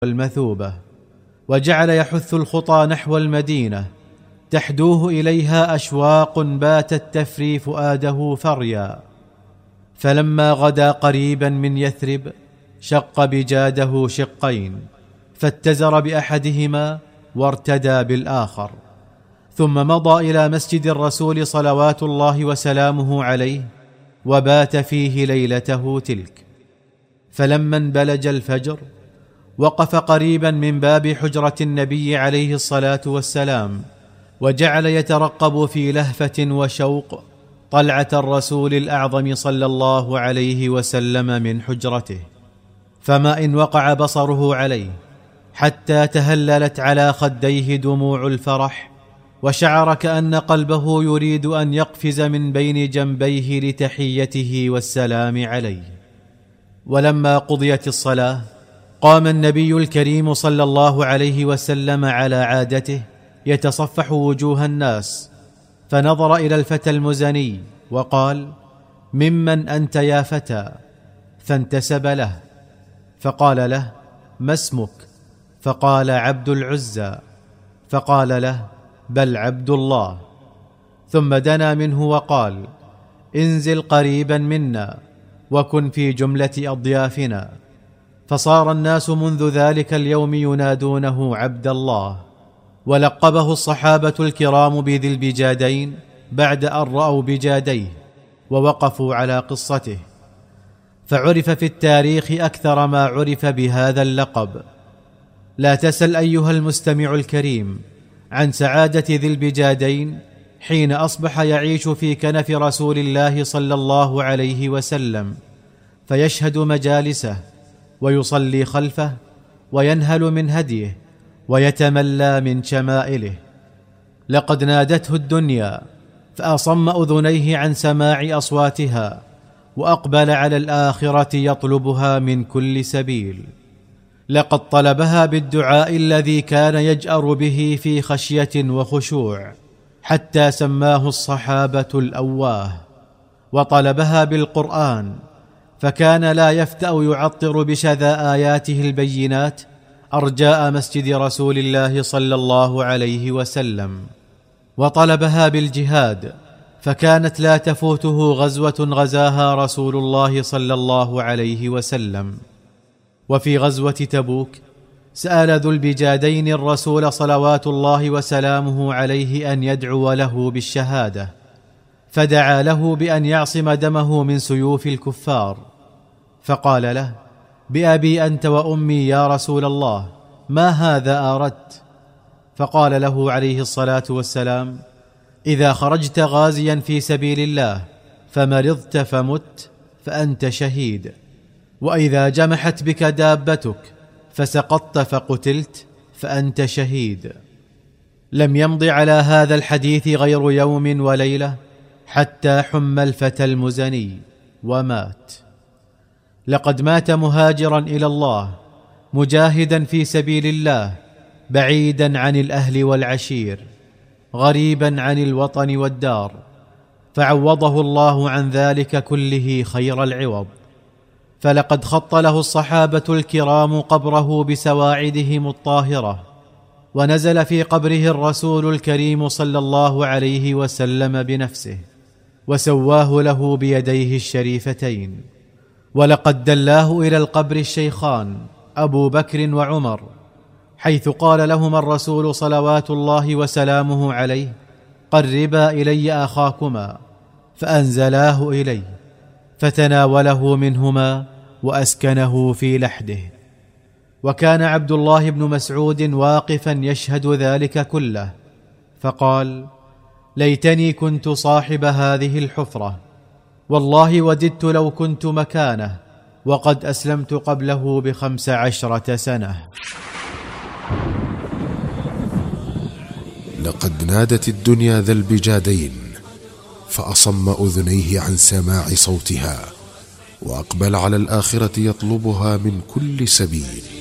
والمثوبة، وجعل يحث الخطى نحو المدينة تحدوه إليها أشواق باتت تفري فؤاده فريا. فلما غدا قريبا من يثرب شق بجاده شقين، فاتزر بأحدهما وارتدى بالآخر، ثم مضى إلى مسجد الرسول صلوات الله وسلامه عليه وبات فيه ليلته تلك. فلما انبلج الفجر وقف قريبا من باب حجرة النبي عليه الصلاة والسلام، وجعل يترقب في لهفة وشوق طلعة الرسول الأعظم صلى الله عليه وسلم من حجرته. فما إن وقع بصره عليه حتى تهللت على خديه دموع الفرح، وشعر كأن قلبه يريد أن يقفز من بين جنبيه لتحيته والسلام عليه. ولما قضيت الصلاة قام النبي الكريم صلى الله عليه وسلم على عادته يتصفح وجوه الناس، فنظر إلى الفتى المزني وقال: ممن أنت يا فتى؟ فانتسب له، فقال له: ما اسمك؟ فقال: عبد العزى. فقال له: بل عبد الله. ثم دنا منه وقال: انزل قريبا منا وكن في جملة أضيافنا. فصار الناس منذ ذلك اليوم ينادونه عبد الله، ولقبه الصحابة الكرام بذي البجادين بعد أن رأوا بجاديه ووقفوا على قصته، فعرف في التاريخ أكثر ما عرف بهذا اللقب. لا تسل أيها المستمع الكريم عن سعادة ذي البجادين حين أصبح يعيش في كنف رسول الله صلى الله عليه وسلم، فيشهد مجالسه ويصلي خلفه وينهل من هديه ويتملى من شمائله. لقد نادته الدنيا فأصم أذنيه عن سماع أصواتها، وأقبل على الآخرة يطلبها من كل سبيل. لقد طلبها بالدعاء الذي كان يجأر به في خشية وخشوع، حتى سماه الصحابة الأواه. وطلبها بالقرآن، فكان لا يفتأ يعطر بشذا آياته البينات أرجاء مسجد رسول الله صلى الله عليه وسلم. وطلبها بالجهاد، فكانت لا تفوته غزوة غزاها رسول الله صلى الله عليه وسلم. وفي غزوة تبوك سأل ذو البجادين الرسول صلوات الله وسلامه عليه أن يدعو له بالشهادة، فدعا له بأن يعصم دمه من سيوف الكفار، فقال له: بأبي أنت وأمي يا رسول الله، ما هذا أردت؟ فقال له عليه الصلاة والسلام: إذا خرجت غازيا في سبيل الله فمرضت فمت فأنت شهيد، وإذا جمحت بك دابتك فسقطت فقتلت فأنت شهيد. لم يمض على هذا الحديث غير يوم وليلة حتى حم الفتى المزني ومات. لقد مات مهاجرا إلى الله، مجاهدا في سبيل الله، بعيدا عن الأهل والعشير، غريبا عن الوطن والدار، فعوضه الله عن ذلك كله خير العوض. فلقد خط له الصحابة الكرام قبره بسواعدهم الطاهرة، ونزل في قبره الرسول الكريم صلى الله عليه وسلم بنفسه، وسواه له بيديه الشريفتين. ولقد دلاه إلى القبر الشيخان أبو بكر وعمر، حيث قال لهما الرسول صلوات الله وسلامه عليه: قربا إلي أخاكما، فأنزلاه إليه، فتناوله منهما وأسكنه في لحده. وكان عبد الله بن مسعود واقفا يشهد ذلك كله، فقال: ليتني كنت صاحب هذه الحفرة، والله وددت لو كنت مكانه، وقد أسلمت قبله ب15 سنة. لقد نادت الدنيا ذا البجادين فأصم أذنيه عن سماع صوتها، وأقبل على الآخرة يطلبها من كل سبيل.